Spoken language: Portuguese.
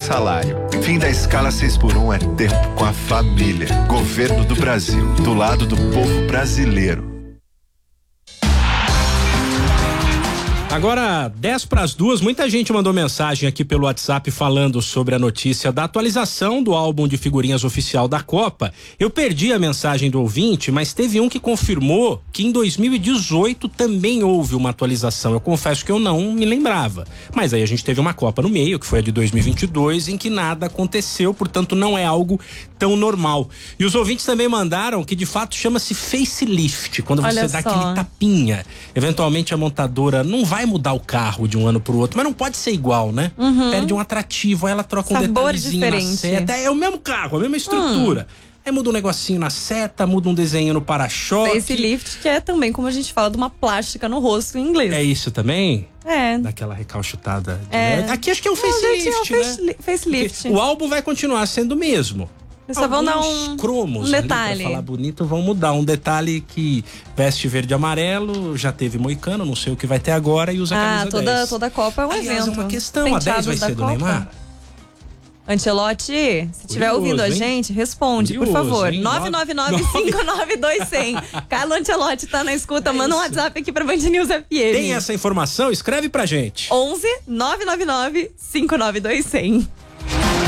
salário. Fim da escala 6x1 é tempo com a família. Governo do Brasil, do lado do povo brasileiro. Agora, 1:10, muita gente mandou mensagem aqui pelo WhatsApp falando sobre a notícia da atualização do álbum de figurinhas oficial da Copa. Eu perdi a mensagem do ouvinte, mas teve um que confirmou que em 2018 também houve uma atualização. Eu confesso que eu não me lembrava. Mas aí a gente teve uma Copa no meio, que foi a de 2022, em que nada aconteceu, portanto não é algo tão normal. E os ouvintes também mandaram que de fato chama-se facelift, quando você dá aquele tapinha. Eventualmente a montadora não vai mudar o carro de um ano pro outro, mas não pode ser igual, né? Perde um atrativo, aí ela troca um detalhezinho diferente na seta. É o mesmo carro, a mesma estrutura. Aí muda um negocinho na seta, muda um desenho no para-choque. Facelift, que é também, como a gente fala, de uma plástica no rosto em inglês. É isso também? É. Daquela recalchutada. Aqui acho que é um facelift, né? Facelift. Porque o álbum vai continuar sendo o mesmo. Eles só vão dar cromos um detalhe. Ali, pra falar bonito, vão mudar. Um detalhe que veste verde e amarelo, já teve moicano, não sei o que vai ter agora, e usa a camisa 10. Toda a Copa é um evento. É uma questão, a 10 vai ser do Neymar? Ancelotti, se estiver ouvindo a gente, responde, por favor. 999-592100. Carlo Ancelotti tá na escuta, manda um WhatsApp aqui pra Band News FM. Tem essa informação? Escreve pra gente. 11 999 592100.